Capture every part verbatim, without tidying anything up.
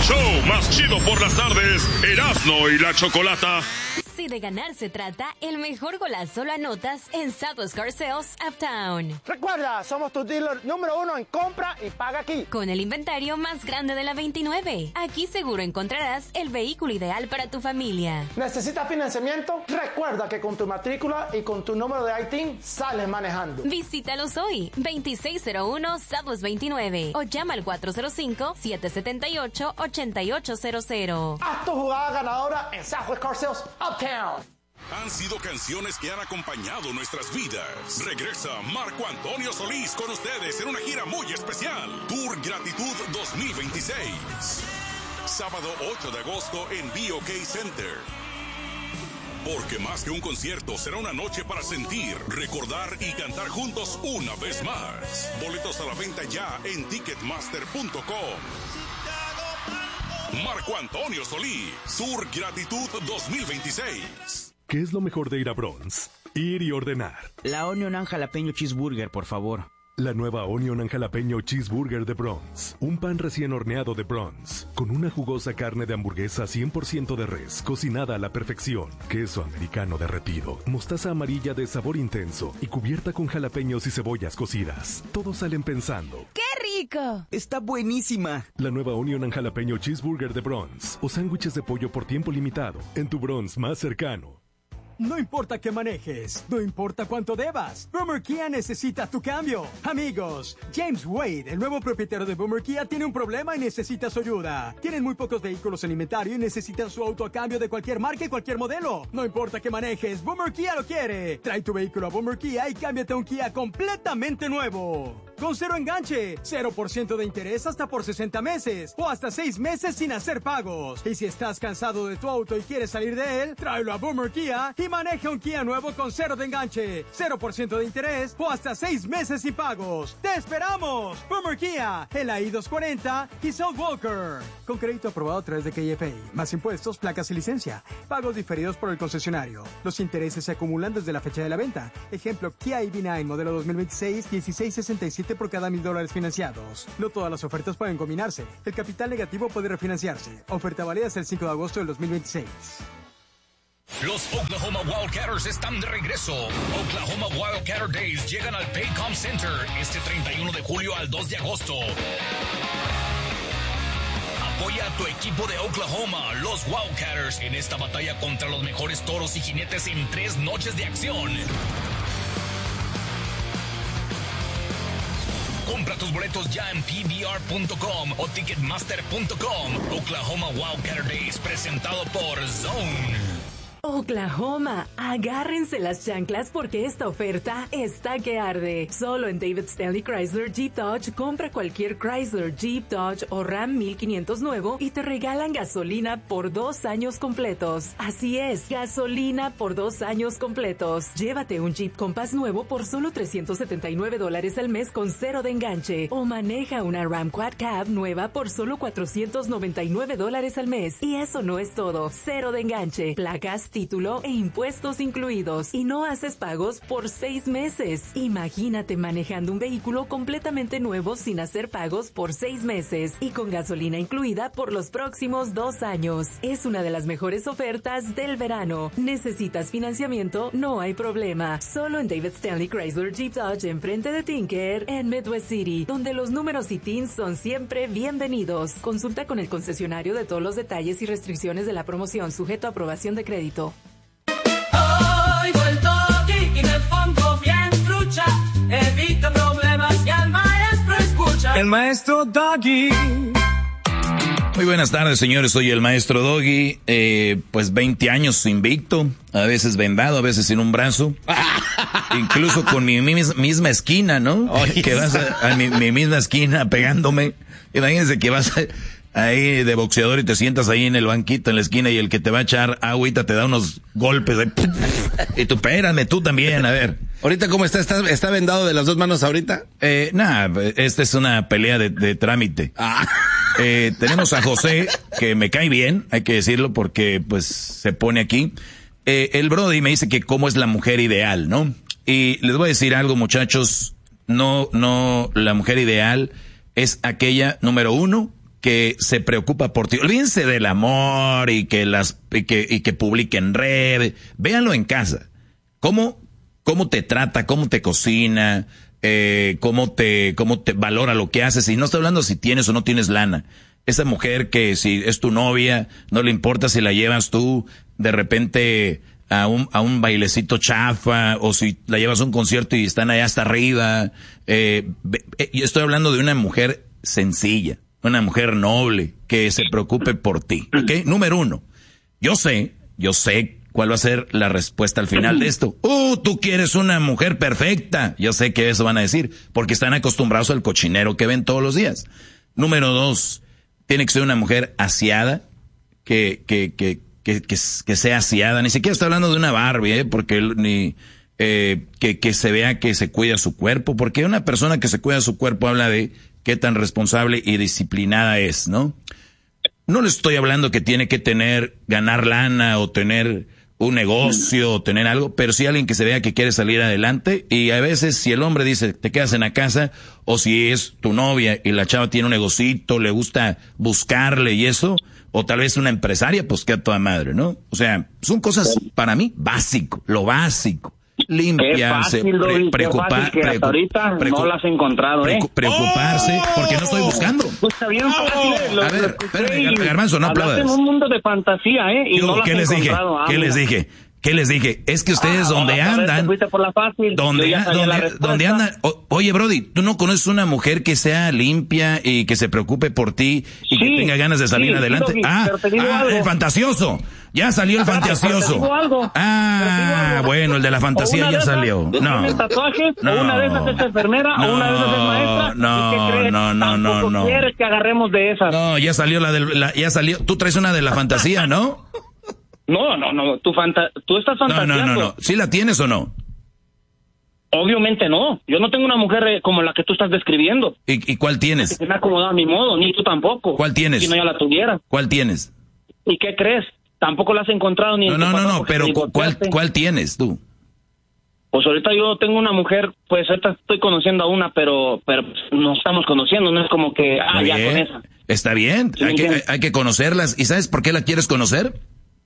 show más chido por las tardes, Erasmo y la Chocolata. Si de ganar se trata, el mejor golazo lo anotas en Southwest Car Sales Uptown. Recuerda, somos tu dealer número uno en compra y paga aquí. Con el inventario más grande de la veintinueve. Aquí seguro encontrarás el vehículo ideal para tu familia. ¿Necesitas financiamiento? Recuerda que con tu matrícula y con tu número de I T I N sales manejando. Visítalos hoy, veintiséis cero uno Southwest veintinueve, o llama al cuatro cero cinco, siete siete ocho, ocho ocho cero cero. Haz tu jugada ganadora en Southwest Car Sales Uptown. Han sido canciones que han acompañado nuestras vidas. Regresa Marco Antonio Solís con ustedes en una gira muy especial. Tour Gratitud dos mil veintiséis. Sábado ocho de agosto en B O K Center. Porque más que un concierto, será una noche para sentir, recordar y cantar juntos una vez más. Boletos a la venta ya en ticketmaster punto com. Marco Antonio Solís, Sur Gratitud dos mil veintiséis. ¿Qué es lo mejor de ir a Bronx? Ir y ordenar. La Onion and Jalapeño Cheeseburger, por favor. La nueva Onion and Jalapeño Cheeseburger de Bronx. Un pan recién horneado de Bronx, con una jugosa carne de hamburguesa cien por ciento de res, cocinada a la perfección, queso americano derretido, mostaza amarilla de sabor intenso y cubierta con jalapeños y cebollas cocidas. Todos salen pensando: ¡qué rico! Está buenísima. La nueva Onion and Jalapeño Cheeseburger de Bronx, o sándwiches de pollo por tiempo limitado, en tu Bronx más cercano. No importa qué manejes, no importa cuánto debas, Boomer Kia necesita tu cambio. Amigos, James Wade, el nuevo propietario de Boomer Kia, tiene un problema y necesita su ayuda. Tienen muy pocos vehículos en inventario y necesitan su auto a cambio de cualquier marca y cualquier modelo. No importa qué manejes, Boomer Kia lo quiere. Trae tu vehículo a Boomer Kia y cámbiate a un Kia completamente nuevo. Con cero enganche, cero por ciento de interés hasta por sesenta meses o hasta seis meses sin hacer pagos. Y si estás cansado de tu auto y quieres salir de él, tráelo a Boomer Kia y maneja un Kia nuevo con cero de enganche, cero por ciento de interés o hasta seis meses sin pagos. ¡Te esperamos! Boomer Kia, el A I doscientos cuarenta y South Walker. Con crédito aprobado a través de K F A. Más impuestos, placas y licencia. Pagos diferidos por el concesionario. Los intereses se acumulan desde la fecha de la venta. Ejemplo, Kia E V nueve modelo dos mil veintiséis, dieciséis sesenta y siete por cada mil dólares financiados. No todas las ofertas pueden combinarse. El capital negativo puede refinanciarse. Oferta válida hasta el cinco de agosto del dos mil veintiséis. Los Oklahoma Wildcatters están de regreso. Oklahoma Wildcatter Days llegan al Paycom Center este treinta y uno de julio al dos de agosto. Apoya a tu equipo de Oklahoma, los Wildcatters, en esta batalla contra los mejores toros y jinetes en tres noches de acción. Compra tus boletos ya en P B R punto com o ticketmaster punto com. Oklahoma Wildcatter Days, presentado por Zone. Oklahoma, agárrense las chanclas porque esta oferta está que arde. Solo en David Stanley Chrysler Jeep Dodge compra cualquier Chrysler, Jeep, Dodge o Ram mil quinientos nuevo y te regalan gasolina por dos años completos. Así es, gasolina por dos años completos. Llévate un Jeep Compass nuevo por solo trescientos setenta y nueve dólares al mes con cero de enganche o maneja una Ram Quad Cab nueva por solo cuatrocientos noventa y nueve dólares al mes. Y eso no es todo, cero de enganche, placas, título e impuestos incluidos y no haces pagos por seis meses. Imagínate manejando un vehículo completamente nuevo sin hacer pagos por seis meses y con gasolina incluida por los próximos dos años. Es una de las mejores ofertas del verano. ¿Necesitas financiamiento? No hay problema. Solo en David Stanley Chrysler Jeep Dodge enfrente de Tinker en Midwest City, donde los números y teens son siempre bienvenidos. Consulta con el concesionario de todos los detalles y restricciones de la promoción, sujeto a aprobación de crédito. Oigo el toque y me pongo bien trucha, evito problemas y al maestro escucha. El maestro Doggy. Muy buenas tardes, señores, soy el maestro Doggy, eh, pues veinte años invicto, a veces vendado, a veces sin un brazo, incluso con mi, mi misma esquina, ¿no? Oye, que vas a, a mi, mi misma esquina pegándome, imagínense que vas a... ahí de boxeador y te sientas ahí en el banquito en la esquina y el que te va a echar agüita te da unos golpes de... y tú, espérame, tú también, a ver. ¿Ahorita cómo está? ¿Está, está vendado de las dos manos ahorita? Eh, nada, esta es una pelea de, de trámite. Ah. Eh, tenemos a José, que me cae bien, hay que decirlo porque pues se pone aquí. Eh, el Brody me dice que cómo es la mujer ideal, ¿no? Y les voy a decir algo, muchachos, no, no, la mujer ideal es aquella, número uno, que se preocupa por ti. Olvídense del amor y que las y que, y que publique en red. Véanlo en casa. ¿Cómo, cómo te trata, cómo te cocina, eh, cómo te, cómo te valora lo que haces? Y no estoy hablando si tienes o no tienes lana. Esa mujer que si es tu novia, no le importa si la llevas tú de repente a un, a un bailecito chafa, o si la llevas a un concierto y están allá hasta arriba. Eh, eh, yo estoy hablando de una mujer sencilla, una mujer noble, que se preocupe por ti, ¿ok? Número uno, yo sé, yo sé cuál va a ser la respuesta al final de esto. ¡Uh, tú quieres una mujer perfecta! Yo sé que eso van a decir, porque están acostumbrados al cochinero que ven todos los días. Número dos, tiene que ser una mujer aseada, que, que, que, que, que, que sea aseada. Ni siquiera está hablando de una Barbie, ¿eh? Porque ni... Eh, que, que se vea que se cuida su cuerpo, porque una persona que se cuida su cuerpo habla de qué tan responsable y disciplinada es, ¿no? No le estoy hablando que tiene que tener, ganar lana o tener un negocio o tener algo, pero sí alguien que se vea que quiere salir adelante. Y a veces si el hombre dice te quedas en la casa, o si es tu novia y la chava tiene un negocito, le gusta buscarle y eso, o tal vez una empresaria, pues queda toda madre, ¿no? O sea, son cosas para mí básico, lo básico. Limpiarse, fácil, pre preocupar, que hasta ahorita no las he encontrado, ¿eh? Preocuparse, oh, porque no estoy buscando. Pues está bien fácil. Lo, a ver, espérame, Garbanzo, no aplaudas. En un mundo de fantasía, ¿eh? Y Yo, no las ¿qué he les dije? encontrado. ¿Qué ah, les mira. dije? ¿Qué les dije? Es que ustedes Ah, donde a ver, andan, te fuiste por la fácil. donde, Yo ya sabía la donde, respuesta. donde andan, o, oye Brody, ¿tú no conoces una mujer que sea limpia y que se preocupe por ti y Sí, que tenga ganas de salir sí, adelante? sí, ah, pero te digo ah algo. el fantasioso. Ya salió el Pero te fantasioso. digo algo. Ah, algo. bueno, el de la O fantasía una ya de esas salió. tiene No. tatuajes, No. o una de esas es enfermera, o una de esas es maestra. No, ¿Y qué crees? no, no, no, Tampoco no. quieres que agarremos de esas. No, ya salió la del, la, ya salió. Tú traes una de la fantasía, ¿no? No, no, no. Tu fanta tú estás No, fantaseando. no, no, no. ¿Sí la tienes o no? Obviamente no. Yo no tengo una mujer eh, como la que tú estás describiendo. ¿Y, y cuál tienes? Que me ha acomodado a mi modo, ni tú tampoco. ¿Cuál tienes? Si no, ya la tuviera. ¿Cuál tienes? ¿Y qué crees? Tampoco la has encontrado ni No, en tu no, no, pasado no, porque pero te cu- ¿cuál, divorciaste. ¿cuál tienes tú? Pues ahorita yo tengo una mujer, pues ahorita estoy conociendo a una, pero pero pues, nos estamos conociendo, no es como que, ah, Está ya bien, con esa. está bien, Sí, hay, que, hay, entiendo. hay que conocerlas. ¿Y sabes por qué la quieres conocer?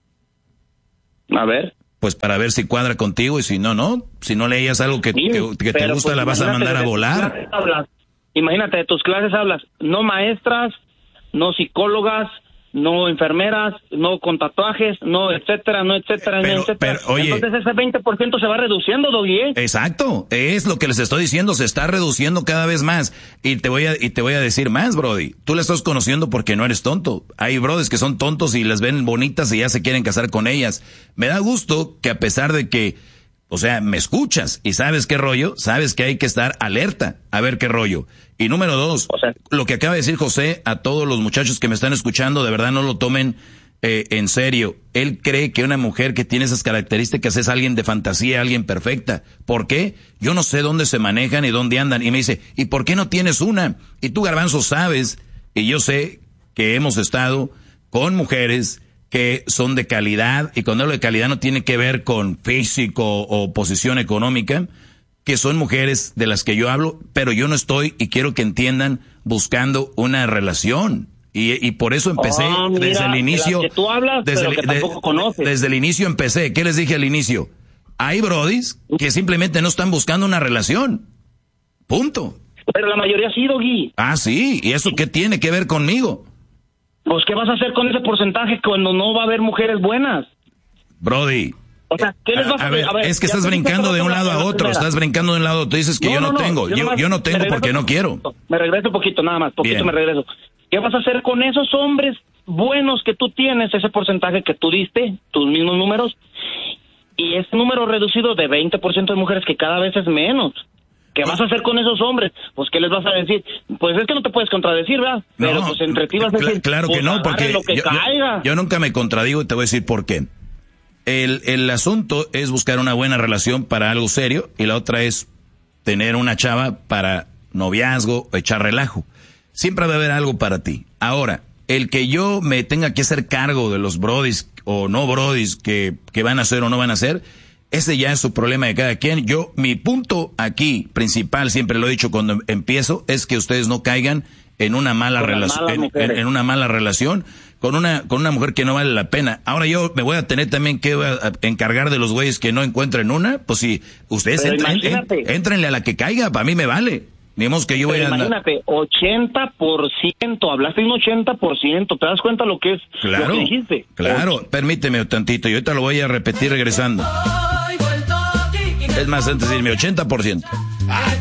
A ver. Pues para ver si cuadra contigo y si no, no. Si no leías algo que, Sí, que, que te pero, gusta, pues, la vas a imagínate, mandar a de tus volar. clases hablas- Imagínate, de tus clases hablas, no maestras, no psicólogas, no enfermeras, no con tatuajes, no etcétera, no etcétera, Pero- no etcétera. pero, oye. Entonces ese veinte por ciento se va reduciendo, Doggy, ¿eh? Exacto, es lo que les estoy diciendo, se está reduciendo cada vez más. Y te voy a, y te voy a decir más, Brody. Tú la estás conociendo porque no eres tonto. Hay brodis que son tontos y las ven bonitas y ya se quieren casar con ellas. Me da gusto que a pesar de que, o sea, me escuchas y sabes qué rollo, sabes que hay que estar alerta a ver qué rollo. Y número dos, O sea, lo que acaba de decir José, a todos los muchachos que me están escuchando, de verdad no lo tomen eh, en serio. Él cree que una mujer que tiene esas características es alguien de fantasía, alguien perfecta. ¿Por qué? Yo no sé dónde se manejan y dónde andan. Y me dice, ¿y por qué no tienes una? Y tú, Garbanzo, sabes, y yo sé que hemos estado con mujeres que son de calidad, y cuando hablo de calidad no tiene que ver con físico o posición económica, que son mujeres de las que yo hablo, pero yo no estoy, y quiero que entiendan, buscando una relación. Y, y por eso empecé Ah, mira, desde el de inicio. las que tú hablas, desde, pero el, que tampoco conoces. desde el inicio empecé. ¿Qué les dije al inicio? Hay brodis que simplemente no están buscando una relación. Punto. Pero la mayoría sí, Doggy. Ah, sí. ¿Y eso qué tiene que ver conmigo? Pues, ¿qué vas a hacer con ese porcentaje cuando no va a haber mujeres buenas? Brody. O sea, ¿qué les vas a, A ver, a ver, es que ya estás te dije brincando que de un no lado a la otro, primera. estás brincando de un lado a otro. Tú dices que yo no, tengo, yo, nomás yo no me tengo regreso porque no un quiero. poquito, Me regreso un poquito nada más, poquito Bien. me regreso. ¿Qué vas a hacer con esos hombres buenos que tú tienes, ese porcentaje que tú diste, tus mismos números, y ese número reducido de veinte por ciento de mujeres que cada vez es menos? ¿Qué vas a hacer con esos hombres? Pues, ¿qué les vas a decir? Pues es que no te puedes contradecir, ¿verdad? Pero No, pues entre ti vas a cla- decir, claro que pues, no, agarre porque lo que yo, yo- caiga. yo nunca me contradigo y te voy a decir por qué. El, el asunto es buscar una buena relación para algo serio y la otra es tener una chava para noviazgo o echar relajo. Siempre va a haber algo para ti. Ahora, el que yo me tenga que hacer cargo de los brodis o no brodis que, que van a hacer o no van a hacer, ese ya es su problema de cada quien. Yo, mi punto aquí principal, siempre lo he dicho cuando empiezo, es que ustedes no caigan en una mala relación, en, en, en una mala relación con una con una mujer que no vale la pena. Ahora yo me voy a tener también que encargar de los güeyes que no encuentren una, pues si ustedes entren, en, entrenle a la que caiga, para mí me vale. Digamos que yo voy a andar. Imagínate, ochenta por ciento, hablaste de un ochenta por ciento, ¿te das cuenta lo que es claro, lo que dijiste? Claro, Oye. Permíteme tantito, y ahorita lo voy a repetir regresando. Es más, antes de irme, ochenta por ciento.